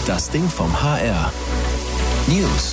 Das Ding vom HR. News.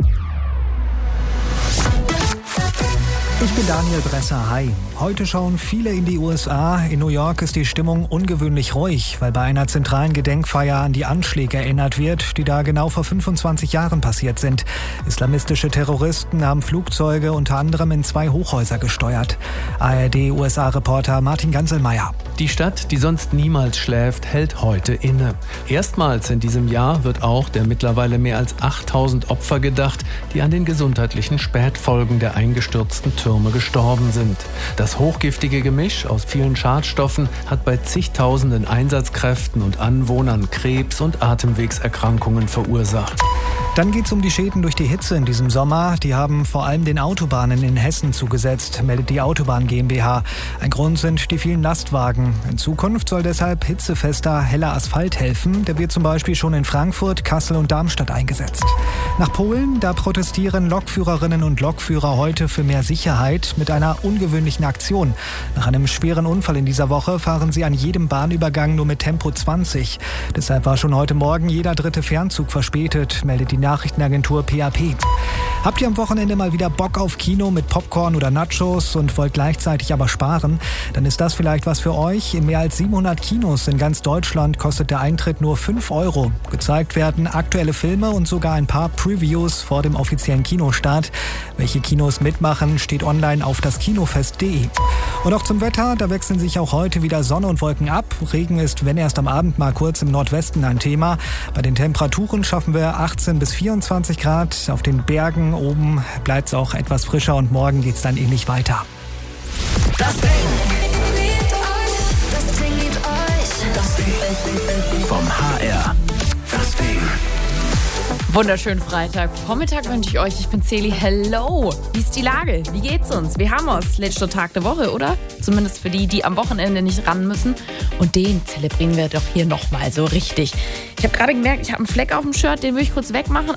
Ich bin Daniel Bresser, hi. Heute schauen viele in die USA. In New York ist die Stimmung ungewöhnlich ruhig, weil bei einer zentralen Gedenkfeier an die Anschläge erinnert wird, die da genau vor 25 Jahren passiert sind. Islamistische Terroristen haben Flugzeuge unter anderem in 2 Hochhäuser gesteuert. ARD-USA-Reporter Martin Ganselmeier. Die Stadt, die sonst niemals schläft, hält heute inne. Erstmals in diesem Jahr wird auch der mittlerweile mehr als 8000 Opfer gedacht, die an den gesundheitlichen Spätfolgen der eingestürzten Türme gestorben sind. Das hochgiftige Gemisch aus vielen Schadstoffen hat bei zigtausenden Einsatzkräften und Anwohnern Krebs- und Atemwegserkrankungen verursacht. Dann geht's um die Schäden durch die Hitze in diesem Sommer. Die haben vor allem den Autobahnen in Hessen zugesetzt, meldet die Autobahn GmbH. Ein Grund sind die vielen Lastwagen. In Zukunft soll deshalb hitzefester, heller Asphalt helfen. Der wird zum Beispiel schon in Frankfurt, Kassel und Darmstadt eingesetzt. Nach Polen, da protestieren Lokführerinnen und Lokführer heute für mehr Sicherheit mit einer ungewöhnlichen Aktion. Nach einem schweren Unfall in dieser Woche fahren sie an jedem Bahnübergang nur mit Tempo 20. Deshalb war schon heute Morgen jeder 3. Fernzug verspätet, meldet die Nachrichtenagentur PAP. Habt ihr am Wochenende mal wieder Bock auf Kino mit Popcorn oder Nachos und wollt gleichzeitig aber sparen? Dann ist das vielleicht was für euch. In mehr als 700 Kinos in ganz Deutschland kostet der Eintritt nur 5 €. Gezeigt werden aktuelle Filme und sogar ein paar Previews vor dem offiziellen Kinostart. Welche Kinos mitmachen, steht online auf daskinofest.de. Und auch zum Wetter, da wechseln sich auch heute wieder Sonne und Wolken ab. Regen ist, wenn erst am Abend mal kurz im Nordwesten ein Thema. Bei den Temperaturen schaffen wir 18 bis 24 Grad. Auf den Bergen oben bleibt es auch etwas frischer und morgen geht es dann ähnlich weiter. Das Ding vom HR. Das Ding. Wunderschönen Freitag. Vormittag wünsche ich euch. Ich bin Celi. Hello. Wie ist die Lage? Wie geht's uns? Wir haben es. Letzter Tag der Woche, oder? Zumindest für die, die am Wochenende nicht ran müssen. Und den zelebrieren wir doch hier nochmal so richtig. Ich habe gerade gemerkt, ich habe einen Fleck auf dem Shirt, den will ich kurz wegmachen.